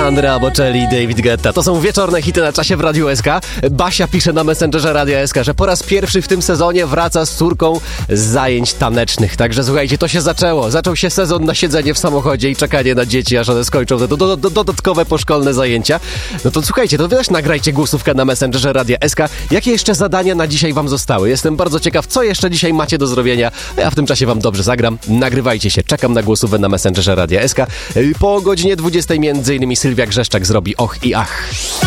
Andrea Bocelli, David Guetta. To są wieczorne hity na czasie w Radiu SK. Basia pisze na Messengerze Radia SK, że po raz pierwszy w tym sezonie wraca z córką z zajęć tanecznych. Także słuchajcie, to się zaczęło. Zaczął się sezon na siedzenie w samochodzie i czekanie na dzieci, aż one skończą te dodatkowe poszkolne zajęcia. No to słuchajcie, to wy też nagrajcie głosówkę na Messengerze Radia SK. Jakie jeszcze zadania na dzisiaj wam zostały? Jestem bardzo ciekaw, co jeszcze dzisiaj macie do zrobienia. Ja w tym czasie wam dobrze zagram. Nagrywajcie się. Czekam na głosówkę na Messengerze Radia SK. Po godzinie 20 m.in. Sylwia Grzeszczak zrobi Och i Ach.